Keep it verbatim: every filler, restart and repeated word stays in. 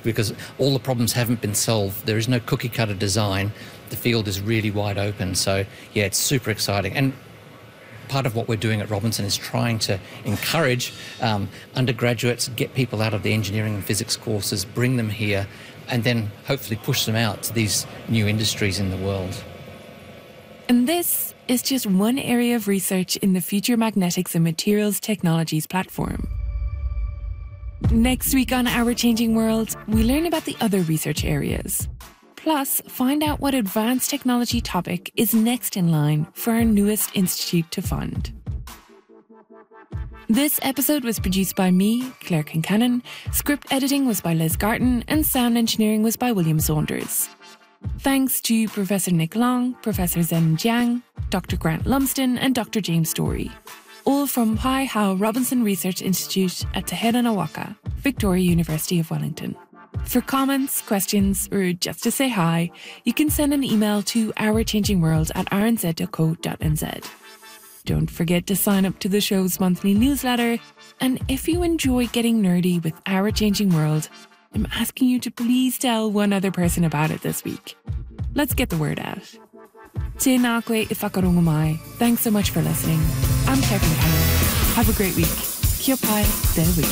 because all the problems haven't been solved. There is no cookie-cutter design. The field is really wide open. So, yeah, it's super exciting. And part of what we're doing at Robinson is trying to encourage um, undergraduates, get people out of the engineering and physics courses, bring them here, and then hopefully push them out to these new industries in the world. And this is just one area of research in the Future Magnetics and Materials Technologies platform. Next week on Our Changing World, we learn about the other research areas. Plus, find out what advanced technology topic is next in line for our newest institute to fund. This episode was produced by me, Claire Kincannon, script editing was by Liz Garton, and sound engineering was by William Saunders. Thanks to Professor Nick Long, Professor Zen Jiang, Doctor Grant Lumsden, and Doctor James Story. All from Pai Hao Robinson Research Institute at Te Heranawaka, Victoria University of Wellington. For comments, questions, or just to say hi, you can send an email to ourchangingworld at r n z dot co dot n z. Don't forget to sign up to the show's monthly newsletter, and if you enjoy getting nerdy with Our Changing World, I'm asking you to please tell one other person about it this week. Let's get the word out. Tēnā koe I whakarongo mai. Thanks so much for listening. I'm Claire Kincannon. Have a great week. Kia pai, te wiki.